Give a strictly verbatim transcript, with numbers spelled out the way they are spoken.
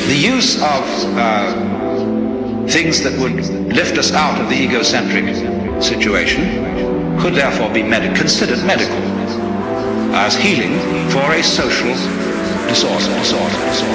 The use of uh, things that would lift us out of the egocentric situation could therefore be med- considered medical as healing for a social disorder. disorder, disorder.